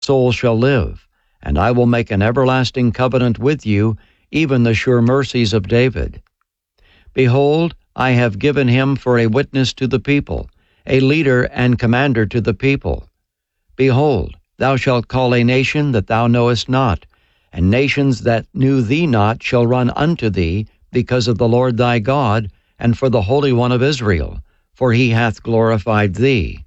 soul shall live, and I will make an everlasting covenant with you, even the sure mercies of David. Behold, I have given him for a witness to the people, a leader and commander to the people. Behold, thou shalt call a nation that thou knowest not, and nations that knew thee not shall run unto thee, because of the Lord thy God, and for the Holy One of Israel, for he hath glorified thee.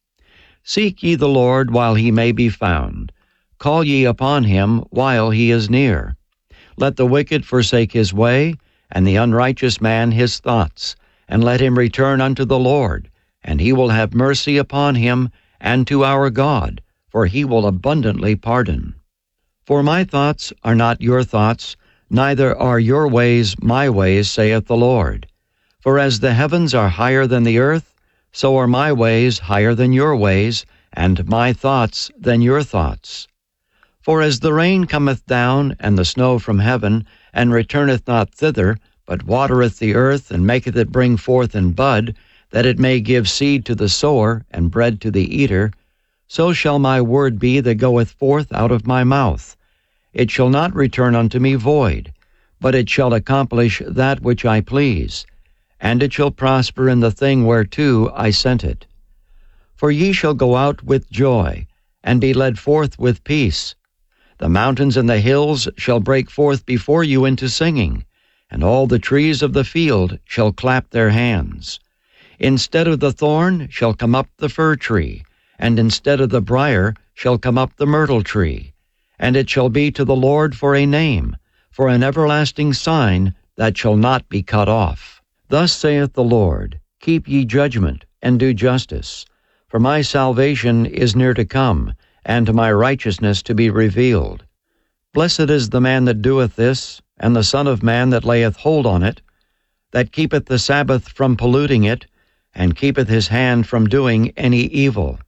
Seek ye the Lord while he may be found. Call ye upon him while he is near. Let the wicked forsake his way, and the unrighteous man his thoughts, and let him return unto the Lord, and he will have mercy upon him, and to our God, for he will abundantly pardon. For my thoughts are not your thoughts, neither are your ways my ways, saith the Lord. For as the heavens are higher than the earth, so are my ways higher than your ways, and my thoughts than your thoughts. For as the rain cometh down, and the snow from heaven, and returneth not thither, but watereth the earth, and maketh it bring forth and bud, that it may give seed to the sower, and bread to the eater, so shall my word be that goeth forth out of my mouth. It shall not return unto me void, but it shall accomplish that which I please, and it shall prosper in the thing whereto I sent it. For ye shall go out with joy, and be led forth with peace. The mountains and the hills shall break forth before you into singing, and all the trees of the field shall clap their hands. Instead of the thorn shall come up the fir tree, and instead of the brier shall come up the myrtle tree. And it shall be to the Lord for a name, for an everlasting sign that shall not be cut off. Thus saith the Lord, Keep ye judgment, and do justice, for my salvation is near to come, and my righteousness to be revealed. Blessed is the man that doeth this, and the Son of Man that layeth hold on it, that keepeth the Sabbath from polluting it, and keepeth his hand from doing any evil.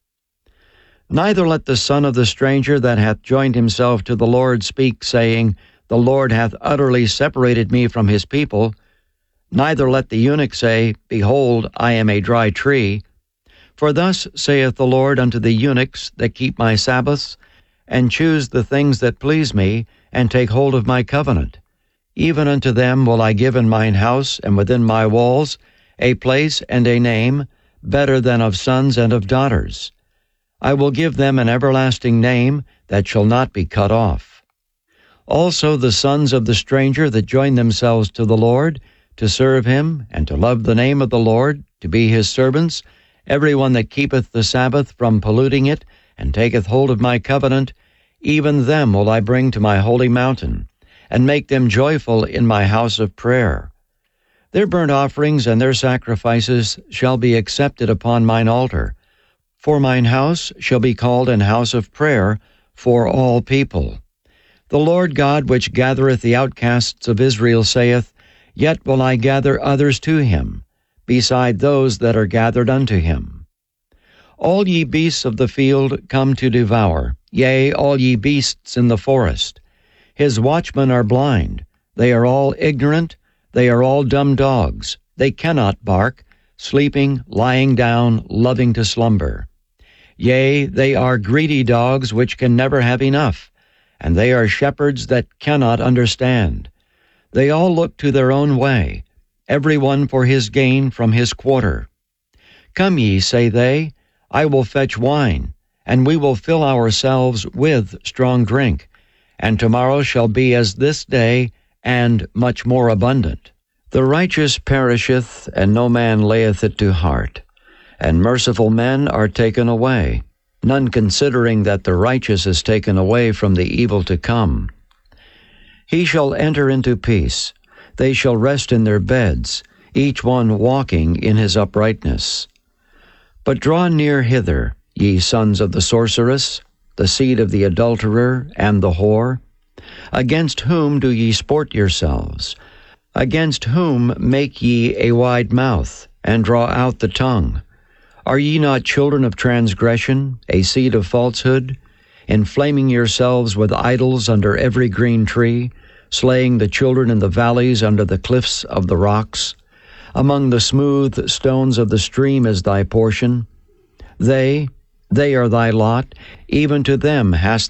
Neither let the son of the stranger that hath joined himself to the Lord speak, saying, The Lord hath utterly separated me from his people. Neither let the eunuch say, Behold, I am a dry tree. For thus saith the Lord unto the eunuchs that keep my Sabbaths, and choose the things that please me, and take hold of my covenant. Even unto them will I give in mine house and within my walls a place and a name, better than of sons and of daughters. I will give them an everlasting name that shall not be cut off. Also the sons of the stranger that join themselves to the Lord, to serve him, and to love the name of the Lord, to be his servants, every one that keepeth the Sabbath from polluting it, and taketh hold of my covenant, even them will I bring to my holy mountain, and make them joyful in my house of prayer. Their burnt offerings and their sacrifices shall be accepted upon mine altar, for mine house shall be called an house of prayer for all people. The Lord God which gathereth the outcasts of Israel saith, Yet will I gather others to him, beside those that are gathered unto him. All ye beasts of the field come to devour, yea, all ye beasts in the forest. His watchmen are blind, they are all ignorant, they are all dumb dogs, they cannot bark, sleeping, lying down, loving to slumber. Yea, they are greedy dogs which can never have enough, and they are shepherds that cannot understand. They all look to their own way, every one for his gain from his quarter. Come ye, say they, I will fetch wine, and we will fill ourselves with strong drink, and tomorrow shall be as this day, and much more abundant. The righteous perisheth, and no man layeth it to heart, and merciful men are taken away, none considering that the righteous is taken away from the evil to come. He shall enter into peace, they shall rest in their beds, each one walking in his uprightness. But draw near hither, ye sons of the sorceress, the seed of the adulterer and the whore. Against whom do ye sport yourselves? Against whom make ye a wide mouth, and draw out the tongue? Are ye not children of transgression, a seed of falsehood, inflaming yourselves with idols under every green tree, slaying the children in the valleys under the cliffs of the rocks? Among the smooth stones of the stream is thy portion. They, They are thy lot, even to them hast